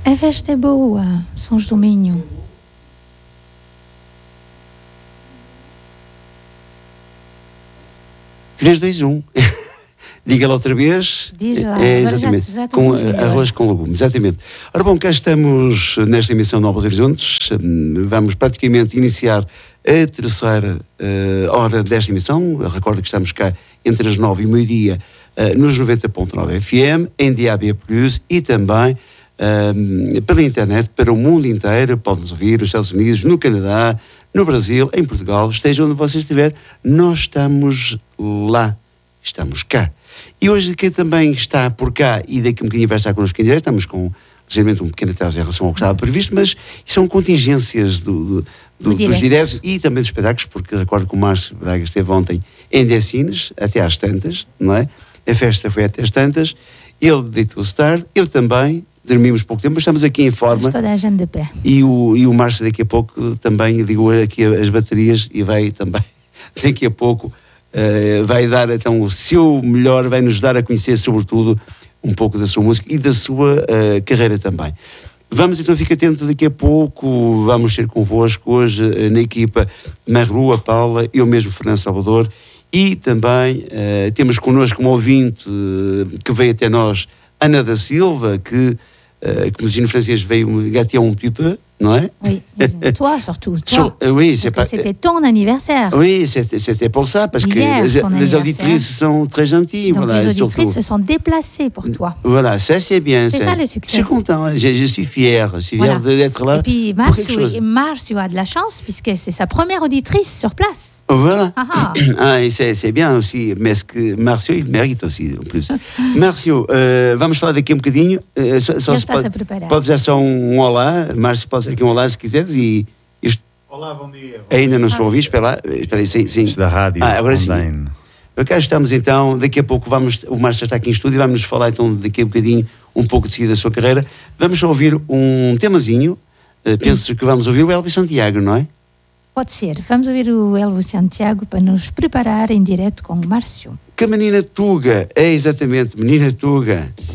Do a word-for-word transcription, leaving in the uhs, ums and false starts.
A festa é boa, São Domingo. três, dois, um. Diga lá outra vez. Diz lá, é, agora exatamente. já, já com arroz com legumes, exatamente. Ora bom, cá estamos nesta emissão de Novos Horizontes. Vamos praticamente iniciar a terceira uh, hora desta emissão. Recordo que estamos cá entre as nove e meio-dia uh, nos noventa ponto nove F M, em D A B plus, e também uh, pela internet, para o mundo inteiro. Podem-nos ouvir nos Estados Unidos, no Canadá, no Brasil, em Portugal, esteja onde você estiver, nós estamos lá, estamos cá. E hoje que também está por cá, e daqui a um bocadinho vai estar connosco em direto, estamos com ligeiramente um pequeno atraso em relação ao que estava previsto, mas são contingências do, do, do, dos diretos e também dos espetáculos, porque recordo que o Márcio Braga esteve ontem em Decines, até às tantas, não é? A festa foi até às tantas, ele deitou-se tarde, eu também, dormimos pouco tempo, mas estamos aqui em forma. Mas toda a gente de pé. E o, e o Márcio daqui a pouco também ligou aqui as baterias e vai também, daqui a pouco, uh, vai dar então o seu melhor, vai nos dar a conhecer sobretudo um pouco da sua música e da sua uh, carreira também. Vamos então, ficar atento daqui a pouco, vamos ter convosco hoje uh, na equipa Maru, a Paula, eu mesmo, Fernando Salvador, e também uh, temos connosco um ouvinte uh, que veio até nós, Ana da Silva, que Uh, que no francês veio gâter un petit peu, non est? Oui, toi surtout, toi. So, uh, oui, parce pas... que c'était ton anniversaire. Oui, c'était, c'était pour ça, parce Hier, que les, les auditrices sont très gentilles. Donc voilà, les auditrices surtout. se sont déplacées pour toi. Voilà, ça c'est bien. C'est ça le succès. Je suis content, je, je suis fier, je suis voilà. fier d'être là. Et puis Marcio, Marcio a de la chance, puisque c'est sa première auditrice sur place. Voilà. Ah, ah. ah, et c'est, c'est bien aussi, mais ce que Marcio, il mérite aussi, en plus. Marcio, uh, vamos falar daqui um bocadinho. Uh, só, só Ele está-se pode, a preparar. Pode já só um olá, Márcio, pode ser aqui um olá se quiseres. E isto... Olá, bom dia. Ainda não estou a ouvir, espera lá. Espera aí, sim, sim. Da rádio. Ah, agora online. Sim. Cá estamos então, daqui a pouco vamos, o Márcio está aqui em estúdio e vamos nos falar então daqui a um bocadinho um pouco de si da sua carreira. Vamos ouvir um temazinho, uh, penso que vamos ouvir o Elvis Santiago, não é? Pode ser. Vamos ouvir o Elvis Santiago para nos preparar em direto com o Márcio. Que a menina Tuga, é exatamente, menina Tuga.